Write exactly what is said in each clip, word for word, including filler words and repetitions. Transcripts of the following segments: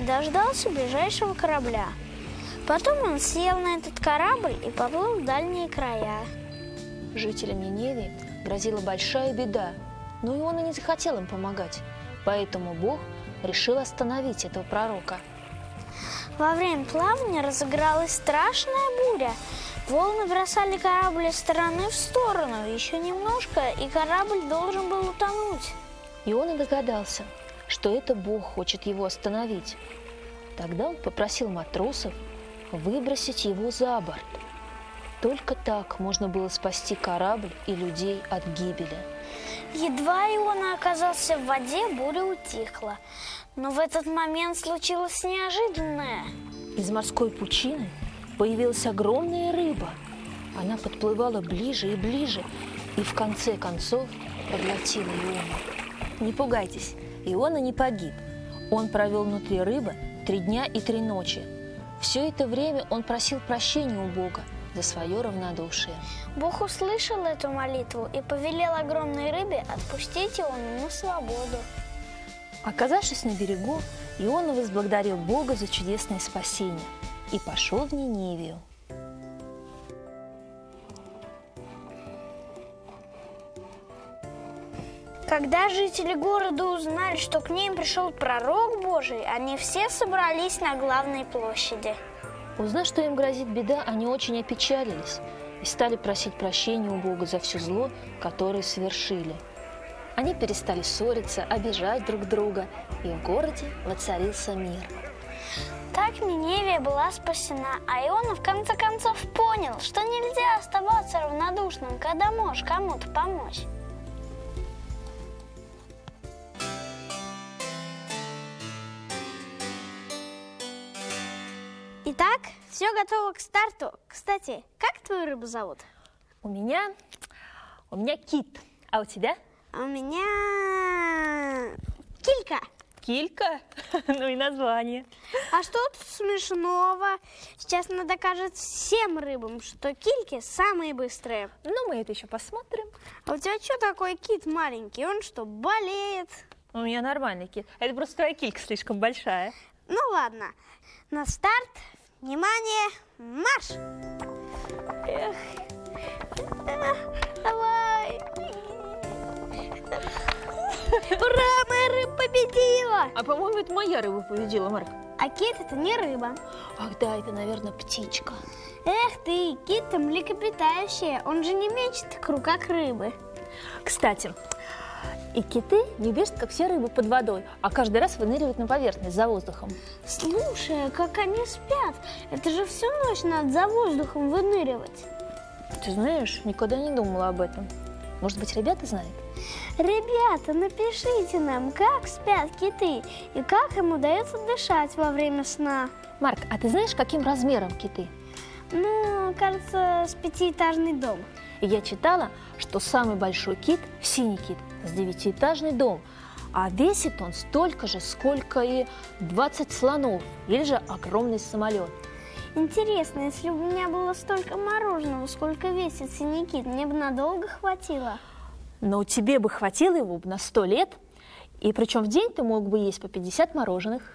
дождался ближайшего корабля. Потом он сел на этот корабль и поплыл в дальние края. Жителям Ниневии грозила большая беда, но Иона не захотел им помогать, поэтому Бог решил остановить этого пророка. Во время плавания разыгралась страшная буря. Волны бросали корабль из стороны в сторону. Еще немножко, и корабль должен был утонуть. Иона догадался, что это Бог хочет его остановить. Тогда он попросил матросов выбросить его за борт. Только так можно было спасти корабль и людей от гибели. Едва Иона оказался в воде, буря утихла. Но в этот момент случилось неожиданное. Из морской пучины появилась огромная рыба. Она подплывала ближе и ближе, и в конце концов проглотила Иону. Не пугайтесь, Иона не погиб. Он провел внутри рыбы три дня и три ночи. Все это время он просил прощения у Бога за свое равнодушие. Бог услышал эту молитву и повелел огромной рыбе отпустить Иону на свободу. Оказавшись на берегу, Иона возблагодарил Бога за чудесное спасение и пошел в Ниневию. Когда жители города узнали, что к ним пришел пророк Божий, они все собрались на главной площади. Узнав, что им грозит беда, они очень опечалились и стали просить прощения у Бога за все зло, которое совершили. Они перестали ссориться, обижать друг друга, и в городе воцарился мир. Так Ниневия была спасена, а Иона в конце концов понял, что нельзя оставаться равнодушным, когда можешь кому-то помочь. Итак, все готово к старту. Кстати, как твою рыбу зовут? У меня, у меня кит, а у тебя? А у меня килька. Килька? Ну и название. А что тут смешного? Сейчас надо доказать всем рыбам, что кильки самые быстрые. Ну, мы это еще посмотрим. А у тебя что такой кит маленький? Он что, болеет? У меня нормальный кит. Это просто твоя килька слишком большая. Ну ладно. На старт. Внимание, марш! Эх. Давай! Ура, моя рыба победила! А по-моему, это моя рыба победила, Марк. А кит это не рыба. Ах да, это, наверное, птичка. Эх ты, кит-то млекопитающее, он же не мечет икру, как рыбы. Кстати, и киты не бежат, как все рыбы, под водой, а каждый раз выныривают на поверхность за воздухом. Слушай, как они спят? Это же всю ночь надо за воздухом выныривать. Ты знаешь, никогда не думала об этом. Может быть, ребята знают? Ребята, напишите нам, как спят киты и как им удается дышать во время сна. Марк, а ты знаешь, каким размером киты? Ну, кажется, с пятиэтажный дом. И я читала, что самый большой кит – синий кит, с девятиэтажный дом, а весит он столько же, сколько и двадцать слонов, или же огромный самолет. Интересно, если бы у меня было столько мороженого, сколько весит синий кит, мне бы надолго хватило. Но тебе бы хватило его на сто лет, и причем в день ты мог бы есть по пятьдесят мороженых.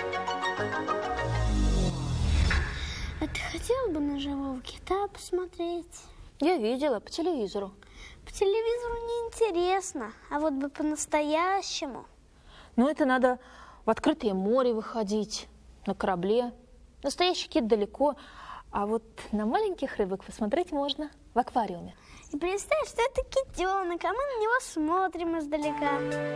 А ты хотела бы на живого кита посмотреть? Я видела по телевизору. По телевизору неинтересно, а вот бы по-настоящему. Ну, это надо в открытое море выходить, на корабле. Настоящий кит далеко, а вот на маленьких рыбок посмотреть можно в аквариуме. И представь, что это китенок, а мы на него смотрим издалека.